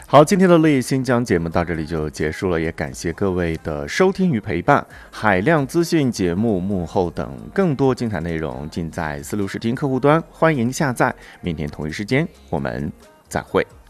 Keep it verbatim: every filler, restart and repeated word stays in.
好，今天的乐业新疆节目到这里就结束了，也感谢各位的收听与陪伴。海量资讯节目幕后等更多精彩内容尽在思路视听客户端，欢迎下载。明天同一时间我们再会。